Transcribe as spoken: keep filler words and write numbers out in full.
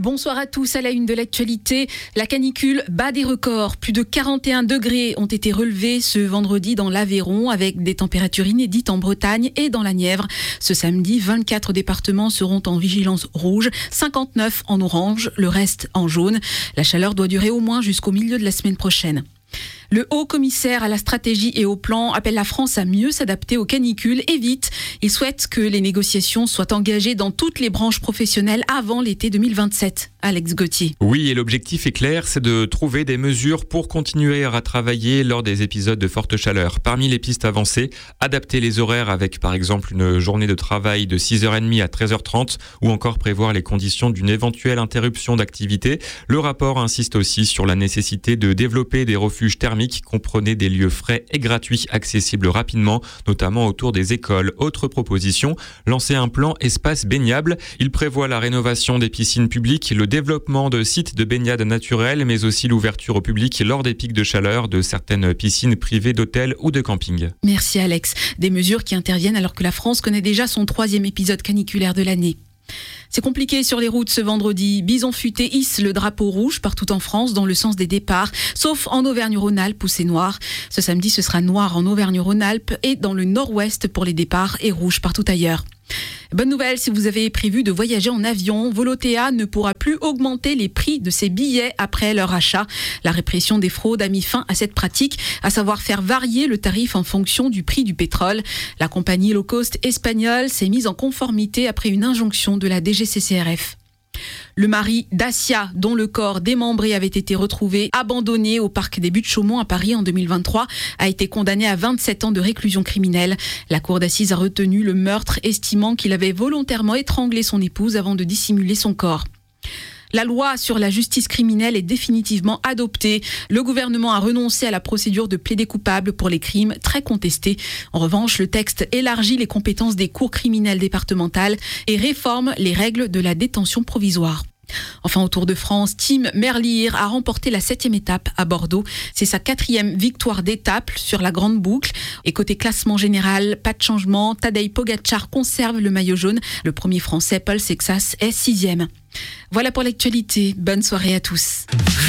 Bonsoir à tous. À la une de l'actualité, la canicule bat des records. Plus de quarante et un degrés ont été relevés ce vendredi dans l'Aveyron avec des températures inédites en Bretagne et dans la Nièvre. Ce samedi, vingt-quatre départements seront en vigilance rouge, cinquante-neuf en orange, le reste en jaune. La chaleur doit durer au moins jusqu'au milieu de la semaine prochaine. Le haut commissaire à la stratégie et au plan appelle la France à mieux s'adapter aux canicules et vite. Il souhaite que les négociations soient engagées dans toutes les branches professionnelles avant l'été deux mille vingt-sept. Alex Gauthier. Oui, et l'objectif est clair, c'est de trouver des mesures pour continuer à travailler lors des épisodes de forte chaleur. Parmi les pistes avancées, adapter les horaires avec par exemple une journée de travail de six heures trente à treize heures trente ou encore prévoir les conditions d'une éventuelle interruption d'activité. Le rapport insiste aussi sur la nécessité de développer des refuges thermiques, comprenez des lieux frais et gratuits accessibles rapidement, notamment autour des écoles. Autre proposition, lancer un plan espace baignable. Il prévoit la rénovation des piscines publiques, le développement de sites de baignade naturels, mais aussi l'ouverture au public lors des pics de chaleur de certaines piscines privées d'hôtels ou de camping. Merci Alex. Des mesures qui interviennent alors que la France connaît déjà son troisième épisode caniculaire de l'année. C'est compliqué sur les routes ce vendredi. Bison Futé hisse le drapeau rouge partout en France dans le sens des départs, sauf en Auvergne-Rhône-Alpes où c'est noir. Ce samedi, ce sera noir en Auvergne-Rhône-Alpes et dans le nord-ouest pour les départs et rouge partout ailleurs. Bonne nouvelle, si vous avez prévu de voyager en avion, Volotea ne pourra plus augmenter les prix de ses billets après leur achat. La répression des fraudes a mis fin à cette pratique, à savoir faire varier le tarif en fonction du prix du pétrole. La compagnie low cost espagnole s'est mise en conformité après une injonction de la D G C C R F. Le mari d'Asia, dont le corps démembré avait été retrouvé abandonné au parc des Buttes-Chaumont à Paris en deux mille vingt-trois, a été condamné à vingt-sept ans de réclusion criminelle. La cour d'assises a retenu le meurtre, estimant qu'il avait volontairement étranglé son épouse avant de dissimuler son corps. La loi sur la justice criminelle est définitivement adoptée. Le gouvernement a renoncé à la procédure de plaider coupable pour les crimes très contestés. En revanche, le texte élargit les compétences des cours criminelles départementales et réforme les règles de la détention provisoire. Enfin, au Tour de France, Tim Merlier a remporté la septième étape à Bordeaux. C'est sa quatrième victoire d'étape sur la grande boucle. Et côté classement général, pas de changement. Tadej Pogačar conserve le maillot jaune. Le premier français, Paul Sexas, est sixième. Voilà pour l'actualité. Bonne soirée à tous.